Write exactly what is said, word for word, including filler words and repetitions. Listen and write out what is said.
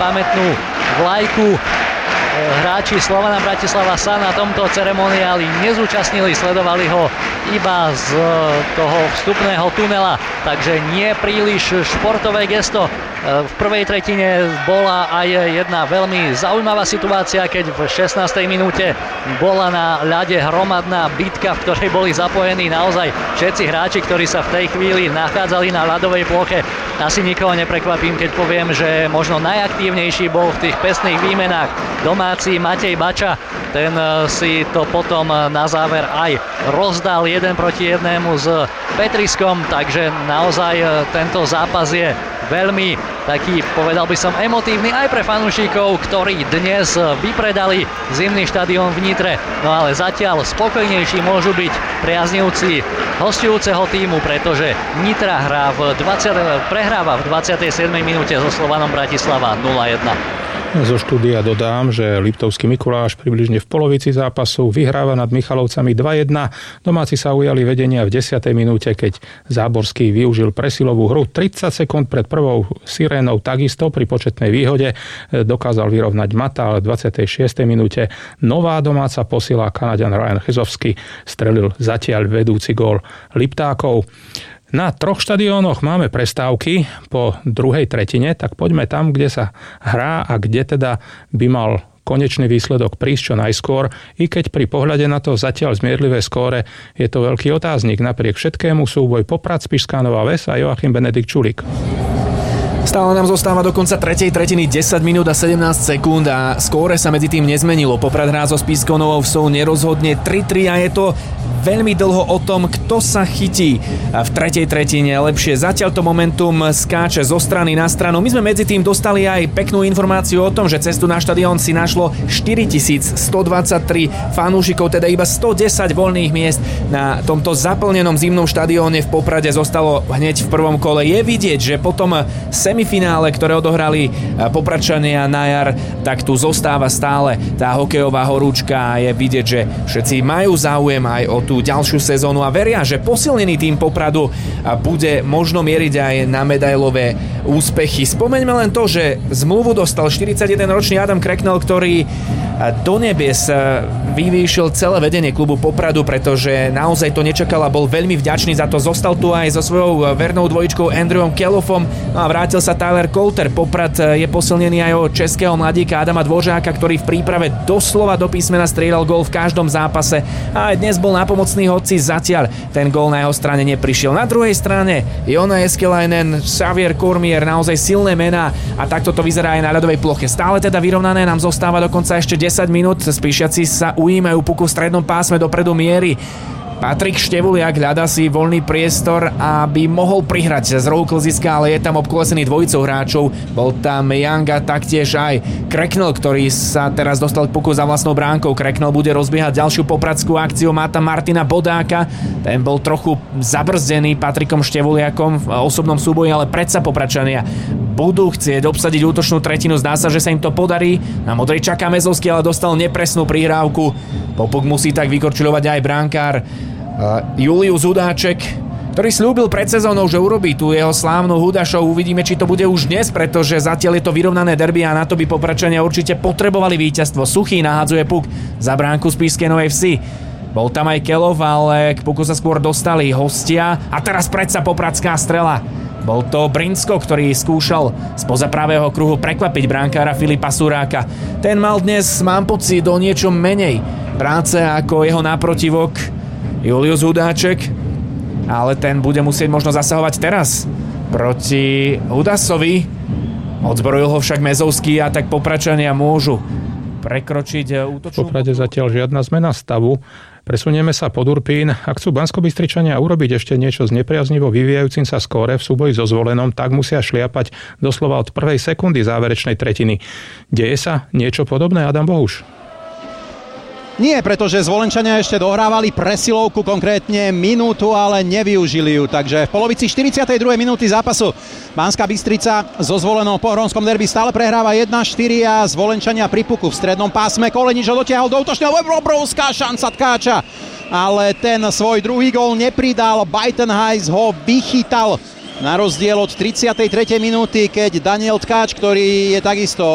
pamätnú vlajku. Hráči Slovana Bratislava sa na tomto ceremoniáli nezúčastnili, sledovali ho iba z toho vstupného tunela, takže nie príliš športové gesto. V prvej tretine bola aj jedna veľmi zaujímavá situácia, keď v šestnástej minúte bola na ľade hromadná bitka, v ktorej boli zapojení naozaj všetci hráči, ktorí sa v tej chvíli nachádzali na ľadovej ploche. Asi nikoho neprekvapím, keď poviem, že možno najaktívnejší bol v tých pestných výmenách domáci Matej Bača. Ten si to potom na záver aj rozdal jeden proti jednému s Petriskom, takže naozaj tento zápas je veľmi taký, povedal by som, emotívny aj pre fanúšikov, ktorí dnes vypredali zimný štadión v Nitre. No ale zatiaľ spokojnejší môžu byť priaznivci hosťujúceho tímu, pretože Nitra hrá v dvadsiatej prehráva v dvadsiatej siedmej minúte so Slovanom Bratislava nula jedna. Zo štúdia dodám, že Liptovský Mikuláš približne v polovici zápasu vyhráva nad Michalovcami dva jedna. Domáci sa ujali vedenia v desiatej minúte, keď Záborský využil presilovú hru. tridsať sekúnd pred prvou sirénou takisto pri početnej výhode dokázal vyrovnať Mata, ale v dvadsiatej šiestej minúte nová domáca posila Kanaďan Ryan Chizovský strelil zatiaľ vedúci gól Liptákov. Na troch štadiónoch máme prestávky po druhej tretine, tak poďme tam, kde sa hrá a kde teda by mal konečný výsledok prísť čo najskôr, i keď pri pohľade na to zatiaľ zmierlivé skóre je to veľký otáznik. Napriek všetkému súboj Poprad, Spišská Nová Ves a Joachim Benedikt Čulík. Stále nám zostáva do konca tretej tretiny desať minút a sedemnásť sekúnd a skóre sa medzi tým nezmenilo. Poprad hrá so Spišskou Novou Vsou nerozhodne tri tri a je to veľmi dlho o tom, kto sa chytí v tretej tretine lepšie. Zatiaľ to momentum skáče zo strany na stranu. My sme medzi tým dostali aj peknú informáciu o tom, že cestu na štadión si našlo štyritisícstodvadsaťtri fanúšikov, teda iba stodesať voľných miest na tomto zaplnenom zimnom štadióne v Poprade zostalo hneď v prvom kole. Je vidieť, že potom semifinále, ktoré odohrali Popradčania na jar, tak tu zostáva stále tá hokejová horúčka a je vidieť, že všetci majú záujem aj o tú ďalšiu sezónu a veria, že posilnený tým Popradu bude možno mieriť aj na medailové úspechy. Spomeňme len to, že zmluvu dostal štyridsaťjedenročný Adam Kreknel, ktorý do nebies vyvýšil celé vedenie klubu Popradu, pretože naozaj to nečakal a bol veľmi vďačný za to. Zostal tu aj so svojou vernou dvojičkou Andrewom Kelofom, no a vrátil sa Tyler Coulter. Poprad je posilnený aj o českého mladíka Adama Dvořáka, ktorý v príprave doslova do písmena strieľal gól v každom zápase a aj dnes bol nápomocný, hoci zatiaľ ten gól na jeho strane neprišiel. Na druhej strane Jona Jeskelainen, Xavier Cormier, naozaj silné mená a takto to vyzerá aj na ľadovej ploche. Stále teda vyrovnané, nám zostáva dokonca ešte desať minút. Spíšiaci sa ujímajú puku v strednom pásme, dopredu mierí Patrik Števuliak, hľadá si voľný priestor, aby mohol prihrať z rohu klziska, ale je tam obkolesený dvojicou hráčov. Bol tam Young a taktiež aj Kreknel, ktorý sa teraz dostal k puku za vlastnou bránkou. Kreknel bude rozbiehať ďalšiu popradskú akciu. Má tam Martina Bodáka. Ten bol trochu zabrzdený Patrikom Števuliakom v osobnom súboji, ale predsa Popradčania budú chcieť obsadiť útočnú tretinu. Zdá sa, že sa im to podarí. Na modrej čaká Mezovský, ale dostal nepresnú prihrávku. Popuk musí tak vykorčuľovať aj brankár Julius Hudáček, ktorý slúbil pred sezónou, že urobí tú jeho slávnu Hudašov. Uvidíme, či to bude už dnes, pretože zatiaľ je to vyrovnané derby a na to by Popradčania určite potrebovali víťazstvo. Suchý nahadzuje puk za bránku Spišskej Novej Vsi. Bol tam aj Kelov, ale k puku sa skôr dostali hostia. A teraz predsa popradská strela. Bol to Brinsko, ktorý skúšal spoza pravého kruhu prekvapiť brankára Filipa Suráka. Ten mal dnes, mám pocit, o niečo menej práce ako jeho náprotivok Julius Hudáček, ale ten bude musieť možno zasahovať teraz proti Hudasovi. Odzbrojil ho však Mezovský a tak Popradčania môžu prekročiť útočnú... V Poprade zatiaľ žiadna zmena stavu. Presunieme sa pod Urpín. Ak chcú Banskobystričania urobiť ešte niečo z nepriaznivo vyvíjajúcim sa skóre v súboji so Zvolenom, tak musia šliapať doslova od prvej sekundy záverečnej tretiny. Deje sa niečo podobné, Adam Bohuš? Nie, pretože Zvolenčania ešte dohrávali presilovku, konkrétne minútu, ale nevyužili ju. Takže v polovici štyridsiatej druhej minúty zápasu Banská Bystrica so Zvolenou po hrónskom derby stále prehráva jedna štyri a Zvolenčania pri puku v strednom pásme. Kolenič ho dotiahol do útočného, obrovská šanca Tkáča, ale ten svoj druhý gól nepridal. Buitenhuis ho vychytal na rozdiel od tridsiatej tretej minúty, keď Daniel Tkáč, ktorý je takisto